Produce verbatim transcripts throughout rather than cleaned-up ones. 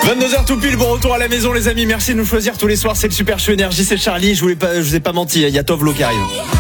vingt-deux heures tout pile, bon retour à la maison les amis, merci de nous choisir tous les soirs, c'est le Super Show Énergie, c'est Charlie, je vous, pas, je vous ai pas menti, il y a Tovlo qui arrive.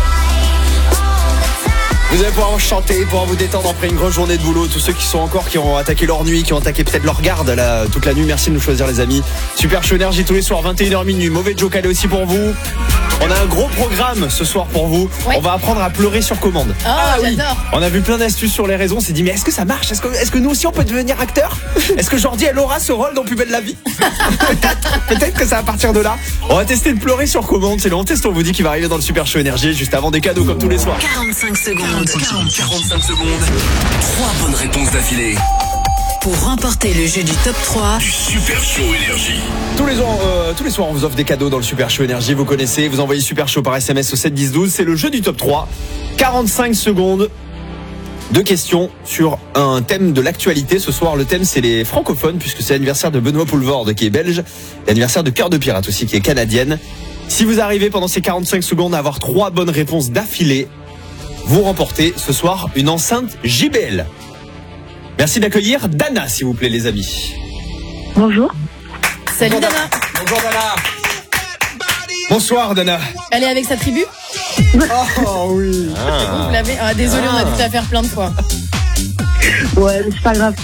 Vous allez pouvoir chanter, pouvoir vous détendre après une grosse journée de boulot. Tous ceux qui sont encore, qui ont attaqué leur nuit, qui ont attaqué peut-être leur garde là, toute la nuit. Merci de nous choisir les amis. Super Show Énergie tous les soirs, vingt et une heures minuit. Mauvais Joe calé aussi pour vous. On a un gros programme ce soir pour vous. Ouais. On va apprendre à pleurer sur commande. Oh, ah, oui. J'adore. On a vu plein d'astuces sur les réseaux. On s'est dit mais est-ce que ça marche, est-ce que, est-ce que nous aussi on peut devenir acteur? Est-ce que Jordi elle aura ce rôle dans Plus belle la vie? peut-être, peut-être que ça va partir de là. On va tester de pleurer sur commande. C'est le on test, on vous dit qu'il va arriver dans le Super Show Énergie juste avant des cadeaux comme tous les soirs. quarante-cinq secondes. quarante-cinq secondes. Trois bonnes réponses d'affilée. Pour remporter le jeu du top trois du Super Show Énergie. Tous les, soirs, euh, tous les soirs, on vous offre des cadeaux dans le Super Show Énergie. Vous connaissez, vous envoyez Super Show par S M S au sept dix douze. C'est le jeu du top trois. quarante-cinq secondes de questions sur un thème de l'actualité. Ce soir, le thème, c'est les francophones, puisque c'est l'anniversaire de Benoît Poelvoorde, qui est belge. L'anniversaire de Cœur de Pirate aussi, qui est canadienne. Si vous arrivez pendant ces quarante-cinq secondes à avoir trois bonnes réponses d'affilée, vous remportez ce soir une enceinte J B L. Merci d'accueillir Dana, s'il vous plaît, les amis. Bonjour. Salut Bonjour, Dana. Bonjour Dana. Bonsoir Dana. Elle est avec sa tribu? Oh oui. Ah. Vous l'avez ah, désolé, ah. on a dû te la faire plein de fois. Ouais, mais c'est pas grave.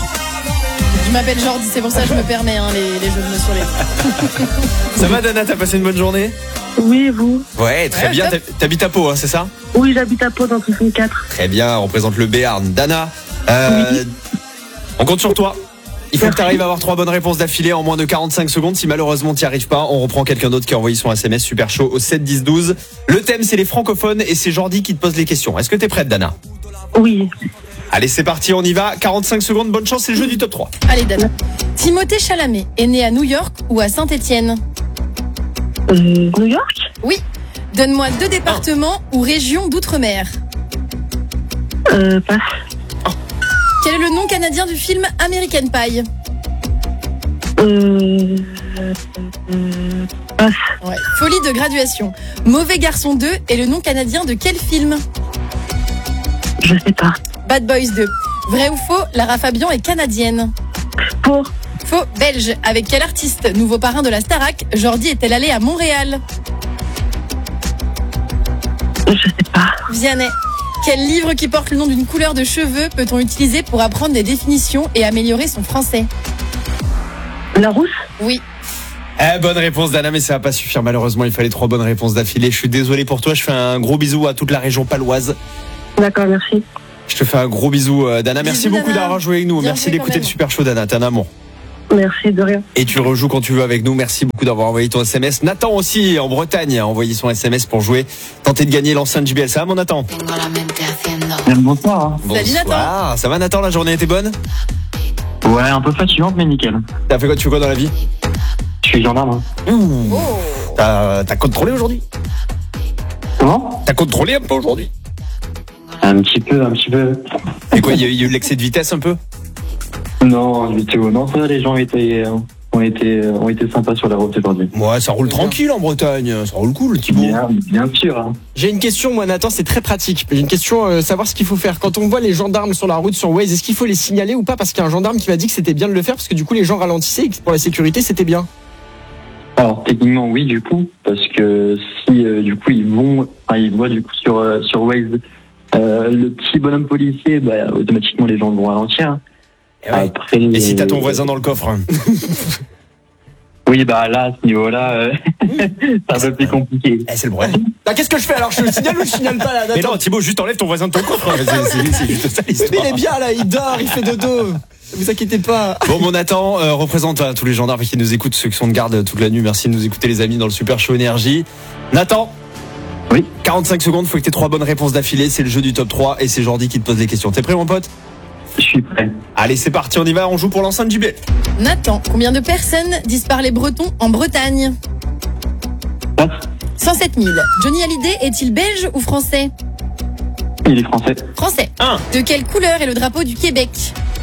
Je m'appelle Jordi, c'est pour ça que je me permets hein, les, les jeux de mots sur les. Ça va Dana, t'as passé une bonne journée? Oui, et vous? Ouais, très ouais, bien. top. T'habites à Pau, hein, c'est ça? Oui, j'habite à Pau dans soixante-quatre. Très bien, on représente le Béarn. Dana, euh, oui. On compte sur toi. Il faut Merci. que tu arrives à avoir trois bonnes réponses d'affilée en moins de quarante-cinq secondes. Si malheureusement tu n'y arrives pas, on reprend quelqu'un d'autre qui a envoyé son S M S Super Show au sept dix douze. Le thème, c'est les francophones et c'est Jordi qui te pose les questions. Est-ce que tu es prête, Dana? Oui. Allez, c'est parti, on y va. quarante-cinq secondes, bonne chance, c'est le jeu du top trois. Allez, Dana. Timothée Chalamet est né à New York ou à Saint-Étienne? euh, New York? Oui. Donne-moi deux départements ou régions d'outre-mer. Euh, passe. Quel est le nom canadien du film American Pie? Euh... euh passe. Ouais. Folie de graduation. Mauvais garçon deux est le nom canadien de quel film? Je sais pas. Bad Boys deux. Vrai ou faux, Lara Fabian est canadienne? Faux. Faux, belge. Avec quel artiste, nouveau parrain de la Starac, Jordi est-elle allée à Montréal? Je sais pas. Vianney. Quel livre qui porte le nom d'une couleur de cheveux peut-on utiliser pour apprendre des définitions et améliorer son français? La rousse? Oui. Eh, bonne réponse Dana, mais ça va pas suffire malheureusement, il fallait trois bonnes réponses d'affilée. Je suis désolé pour toi, je fais un gros bisou à toute la région paloise. D'accord, merci. Je te fais un gros bisou Dana, merci Bisous, beaucoup Dana. d'avoir joué avec nous. Bien Merci d'écouter le Super Show Dana, t'es un amour. Merci, de rien. Et tu rejoues quand tu veux avec nous. Merci beaucoup d'avoir envoyé ton S M S. Nathan aussi en Bretagne a envoyé son S M S pour jouer, tenter de gagner l'enceinte J B L. Ça va mon Nathan? Bonsoir. Salut Nathan. Bonsoir. Ça va Nathan, la journée était bonne? Ouais, un peu fatigante mais nickel. T'as fait quoi, tu fais quoi dans la vie? Je suis gendarme. Ouh. Oh. T'as, t'as contrôlé aujourd'hui? Comment? T'as contrôlé un peu aujourd'hui? Un petit peu, un petit peu. Et quoi, il y a eu l'excès de vitesse un peu? Non, du tout. Non, ça, les gens étaient, ont été, ont été sympas sur la route aujourd'hui. Ouais, ça roule tranquille en Bretagne. Ça roule cool, Thibaut. Bien, bien sûr. Hein. J'ai une question, moi, Nathan, c'est très pratique. J'ai une question, euh, savoir ce qu'il faut faire. Quand on voit les gendarmes sur la route, sur Waze, est-ce qu'il faut les signaler ou pas? Parce qu'il y a un gendarme qui m'a dit que c'était bien de le faire, parce que du coup, les gens ralentissaient et que pour la sécurité, c'était bien. Alors, techniquement, oui, du coup, parce que si, euh, du coup, ils vont, enfin, ils voient, du coup, sur, euh, sur Waze, euh, le petit bonhomme policier, bah, automatiquement, les gens vont ralentir. Et, ouais. Après, et si t'as ton voisin dans le coffre? Oui, bah là, à ce niveau-là, euh, c'est un peu plus compliqué. Eh, c'est le problème. Bah, qu'est-ce que je fais alors? Je le signale ou je signale pas là? Mais non, Thibaut, juste enlève ton voisin de ton coffre. C'est, c'est, c'est juste ça l'histoire. Mais il est bien là, il dort, il fait dodo. Vous inquiétez pas. Bon, mon Nathan, euh, représente euh, tous les gendarmes qui nous écoutent, ceux qui sont de garde toute la nuit. Merci de nous écouter, les amis, dans le Super Show Énergie. Nathan. Oui. quarante-cinq secondes, faut que t'aies trois bonnes réponses d'affilée. C'est le jeu du top trois et c'est Jordi qui te pose les questions. T'es prêt, mon pote? Je suis prêt. Allez, c'est parti, on y va, on joue pour l'enceinte J B L. Nathan, combien de personnes disent parler breton en Bretagne? Passe. cent sept mille. Johnny Hallyday est-il belge ou français? Il est français. Français. Un. De quelle couleur est le drapeau du Québec?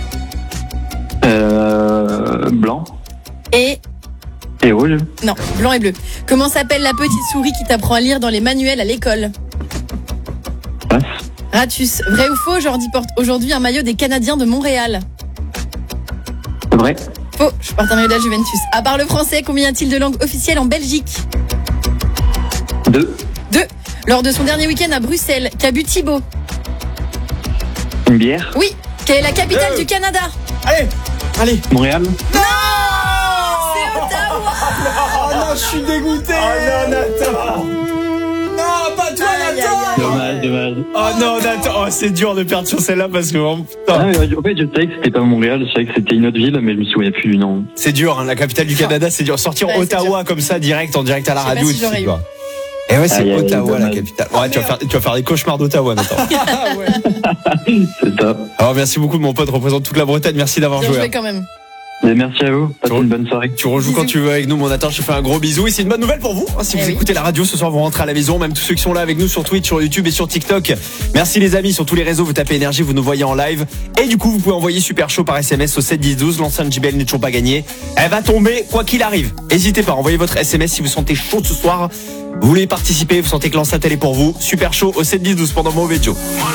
Euh, blanc. Et... Et rouge. Non, blanc et bleu. Comment s'appelle la petite souris qui t'apprend à lire dans les manuels à l'école? Passe. Ratus. Vrai ou faux, Jordi porte aujourd'hui un maillot des Canadiens de Montréal? Vrai. Faux, je porte un maillot de la Juventus. À part le français, combien y a-t-il de langues officielles en Belgique? Deux. Deux. Lors de son dernier week-end à Bruxelles, qu'a bu Thibaut? Une bière. Oui. Quelle est la capitale Deux. du Canada? Allez, allez. Montréal. C'est Ottawa. Oh non, je suis dégoûté. Oh non, Nathan. Non, pas toi, Aïe, aïe, Nathan. aïe. Dommage, dommage. Oh non, Nathan. Oh, c'est dur de perdre sur celle-là parce que oh, putain. Ah, mais, en fait, je savais que c'était pas Montréal, je savais que c'était une autre ville, mais je me souviens plus du nom. C'est dur, hein, la capitale du Canada, c'est dur. Sortir Ouais, c'est Ottawa comme ça, direct, en direct à la Je sais pas radio. si j'aurais tu eu. vois. Et ouais, c'est Aïe, aïe, Ottawa, la dommage. capitale. Ouais, tu vas faire, tu vas faire des cauchemars d'Ottawa, Nathan. Ah ouais. C'est ça. Alors, merci beaucoup, mon pote, représente toute la Bretagne. Merci d'avoir Bien joué. joué quand même. Et merci à vous. Passez Tu une bonne soirée. Tu rejoues quand Bisous. tu veux avec nous, mon Nathan. Je te fais un gros bisou. Et c'est une bonne nouvelle pour vous. hein, si Eh vous oui. écoutez la radio ce soir, vous rentrez à la maison. Même tous ceux qui sont là avec nous sur Twitch, sur YouTube et sur TikTok. Merci les amis. Sur tous les réseaux, vous tapez énergie, vous nous voyez en live. Et du coup, vous pouvez envoyer Super Chaud par S M S au sept dix douze. L'enceinte J B L n'est toujours pas gagnée. Elle va tomber quoi qu'il arrive. N'hésitez pas. Envoyez votre S M S si vous sentez chaud ce soir. Vous voulez participer, vous sentez que l'enceinte elle est pour vous. Super Chaud au sept dix douze pendant Mauvais Joe.